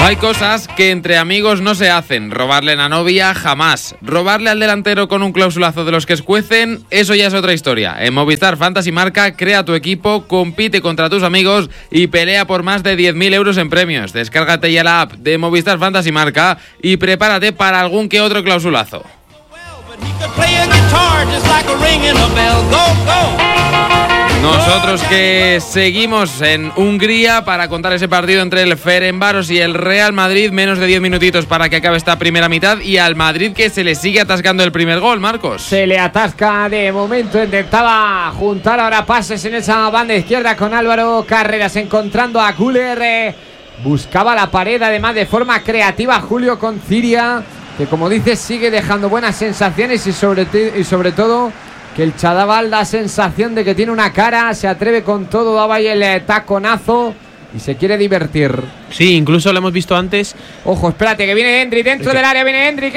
Hay cosas que entre amigos no se hacen. Robarle a la novia, jamás. Robarle al delantero con un clausulazo de los que escuecen, eso ya es otra historia. En Movistar Fantasy Marca, crea tu equipo, compite contra tus amigos y pelea por más de 10.000 euros en premios. Descárgate ya la app de Movistar Fantasy Marca y prepárate para algún que otro clausulazo. Nosotros que seguimos en Hungría para contar ese partido entre el Ferencváros y el Real Madrid, menos de 10 minutitos para que acabe esta primera mitad, y al Madrid que se le sigue atascando el primer gol, Marcos. Se le atasca de momento, intentaba juntar ahora pases en esa banda izquierda con Álvaro Carreras encontrando a Güler, buscaba la pared además de forma creativa Julio Conciria, que como dices sigue dejando buenas sensaciones y sobre todo que el chaval da sensación de que tiene una cara, se atreve con todo, daba ahí el taconazo y se quiere divertir. Sí, incluso lo hemos visto antes. Ojo, espérate, que viene Endrick dentro del área, viene Endrick,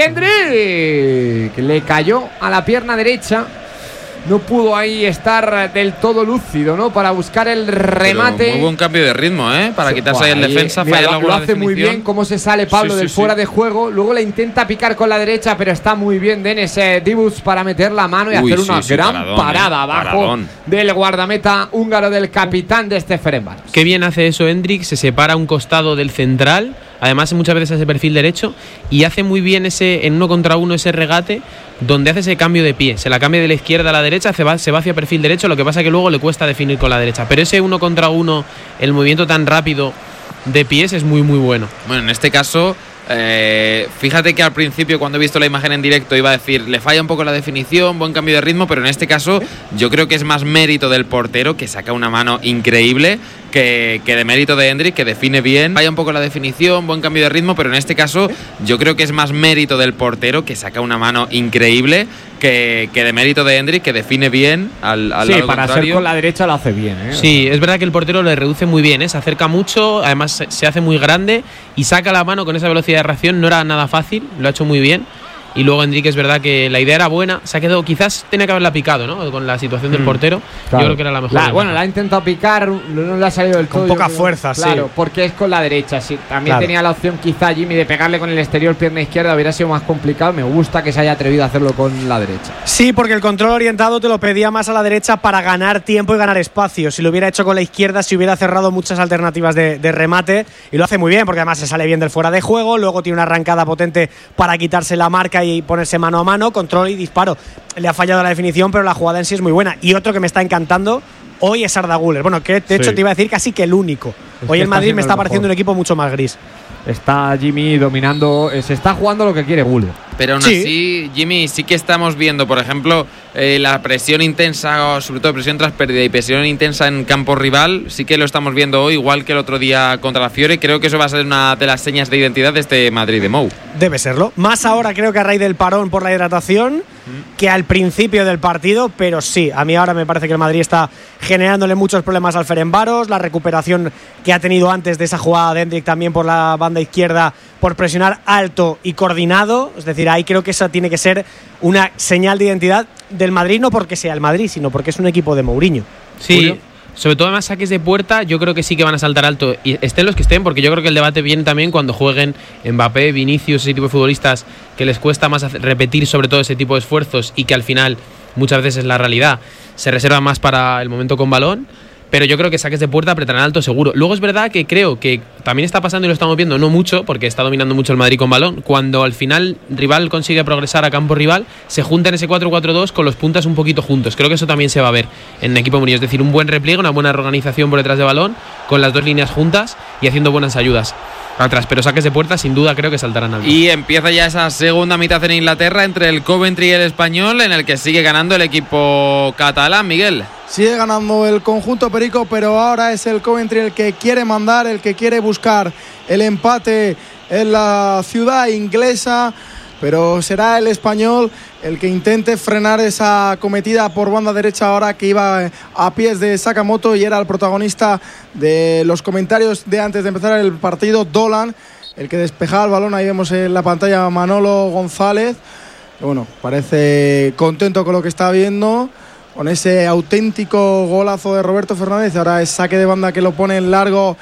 que le cayó a la pierna derecha. No pudo ahí estar del todo lúcido, ¿no? Para buscar el remate. Pero muy buen cambio de ritmo, ¿eh? Para quitarse ahí el defensa. Mira, lo hace muy bien, cómo se sale Pablo del fuera de juego. Luego le intenta picar con la derecha, pero está muy bien Denis Dibus para meter la mano y hacer una gran parada abajo del guardameta húngaro, del capitán de este Ferencváros. Qué bien hace eso Endrick, se separa un costado del central, además muchas veces ese perfil derecho, y hace muy bien ese en 1 contra 1 ese regate, donde hace ese cambio de pie, se la cambia de la izquierda a la derecha, se va hacia perfil derecho, lo que pasa que luego le cuesta definir con la derecha, pero ese 1 contra 1, el movimiento tan rápido de pies es muy muy bueno. Bueno, en este caso, fíjate que al principio cuando he visto la imagen en directo iba a decir, le falla un poco la definición, buen cambio de ritmo, pero en este caso yo creo que es más mérito del portero, que saca una mano increíble, que de mérito de Endrick, que define bien. Falla un poco la definición, buen cambio de ritmo, pero en este caso yo creo que es más mérito del portero, que saca una mano increíble, que de mérito de Endrick, que define bien al lado para contrario. ser con la derecha lo hace bien, ¿eh? Sí, es verdad que el portero le reduce muy bien, ¿eh? Se acerca mucho, además se hace muy grande y saca la mano con esa velocidad de reacción, no era nada fácil, lo ha hecho muy bien. Y luego Endrick, es verdad que la idea era buena, se ha quedado, quizás tenía que haberla picado, ¿no? Con la situación del portero, claro. Yo creo que era la mejor. Bueno, la ha intentado picar, no le ha salido del todo. Con poca fuerza, claro, porque es con la derecha, sí. También tenía la opción quizá Jimmy de pegarle con el exterior, pierna izquierda, hubiera sido más complicado. Me gusta que se haya atrevido a hacerlo con la derecha. Sí, porque el control orientado te lo pedía más a la derecha para ganar tiempo y ganar espacio. Si lo hubiera hecho con la izquierda, si hubiera cerrado muchas alternativas de remate, y lo hace muy bien, porque además se sale bien del fuera de juego, luego tiene una arrancada potente para quitarse la marca y ponerse mano a mano, control y disparo. Le ha fallado la definición, pero la jugada en sí es muy buena. Y otro que me está encantando hoy es Arda Güler. Bueno, que de hecho te iba a decir casi que el único. Hoy el Madrid me está pareciendo un equipo mucho más gris. Está Jimmy dominando, se está jugando lo que quiere Güler. Pero aún así, Jimmy, sí que estamos viendo, por ejemplo, la presión intensa, sobre todo presión tras pérdida y presión intensa en campo rival, sí que lo estamos viendo hoy, igual que el otro día contra la Fiore. Creo que eso va a ser una de las señas de identidad de este Madrid de Mou. Debe serlo. Más ahora creo que a raíz del parón por la hidratación que al principio del partido, pero sí, a mí ahora me parece que el Madrid está generándole muchos problemas al Ferencváros, la recuperación que ha tenido antes de esa jugada de Endrick también por la banda izquierda, por presionar alto y coordinado, es decir, ahí creo que esa tiene que ser una señal de identidad del Madrid, no porque sea el Madrid, sino porque es un equipo de Mourinho. Sí, Julio. Sobre todo además saques de puerta, yo creo que sí que van a saltar alto, y estén los que estén, porque yo creo que el debate viene también cuando jueguen Mbappé, Vinicius, ese tipo de futbolistas que les cuesta más repetir sobre todo ese tipo de esfuerzos y que al final muchas veces es la realidad, se reservan más para el momento con balón. Pero yo creo que saques de puerta apretarán alto seguro. Luego es verdad que creo que también está pasando y lo estamos viendo, no mucho, porque está dominando mucho el Madrid con balón. Cuando al final rival consigue progresar a campo rival, se juntan ese 4-4-2 con los puntas un poquito juntos. Creo que eso también se va a ver en el equipo Mourinho. Es decir, un buen repliegue, una buena organización por detrás de balón, con las dos líneas juntas y haciendo buenas ayudas atrás. Pero saques de puerta, sin duda, creo que saltarán alto. Y empieza ya esa segunda mitad en Inglaterra entre el Coventry y el Español, en el que sigue ganando el equipo catalán, Miguel. Sigue ganando el conjunto perico, pero ahora es el Coventry el que quiere mandar, el que quiere buscar el empate en la ciudad inglesa, pero será el Español el que intente frenar esa cometida por banda derecha ahora que iba a pies de Sakamoto y era el protagonista de los comentarios de antes de empezar el partido, Dolan, el que despejaba el balón. Ahí vemos en la pantalla a Manolo González, que, bueno, parece contento con lo que está viendo, con ese auténtico golazo de Roberto Fernández. Ahora es saque de banda que lo pone en largo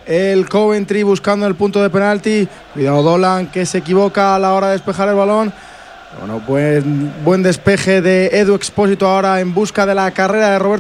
el Coventry buscando el punto de penalti. Cuidado Dolan, que se equivoca a la hora de despejar el balón. Bueno, buen despeje de Edu Expósito ahora en busca de la carrera de Roberto